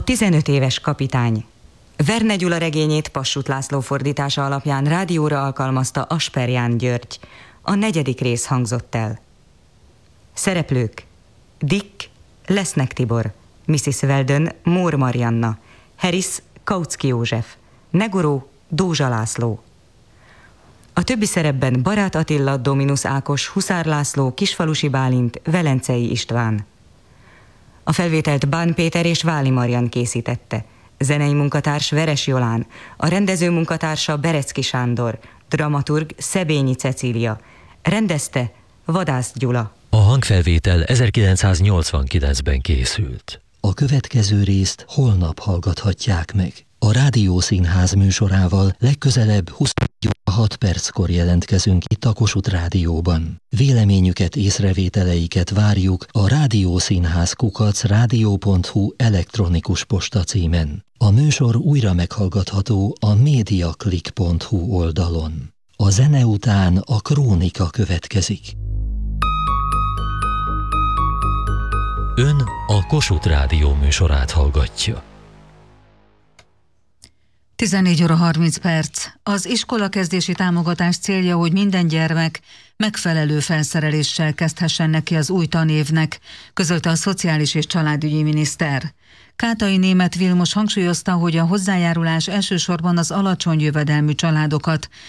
15 éves kapitány. Verne Gyula regényét Passut László fordítása alapján rádióra alkalmazta Asperján György. A 4. rész hangzott el. Szereplők: Dick, Lesznek Tibor, Mrs. Weldon, Mór Marianna, Harris, Kautsky József, Negoró, Dózsa László. A többi szerepben Barát Attila, Dominus Ákos, Huszár László, Kisfalusi Bálint, Velencei István. A felvételt Bán Péter és Váli Marian készítette. Zenei munkatárs Veres Jolán, a rendező munkatársa Berecki Sándor, dramaturg Szebényi Cecília, rendezte Vadász Gyula. A hangfelvétel 1989-ben készült. A következő részt holnap hallgathatják meg. A Rádiószínház műsorával legközelebb 26 perckor jelentkezünk itt a Kossuth Rádióban. Véleményüket, észrevételeiket várjuk a rádiószínház@rádió.hu elektronikus postacímen. A műsor újra meghallgatható a mediaclick.hu oldalon. A zene után a krónika következik. Ön a Kossuth Rádió műsorát hallgatja. 14 óra 30 perc. Az iskolakezdési támogatás célja, hogy minden gyermek megfelelő felszereléssel kezdhessen neki az új tanévnek, közölte a Szociális és Családügyi miniszter. Kátai Németh Vilmos hangsúlyozta, hogy a hozzájárulás elsősorban az alacsony jövedelmű családokat,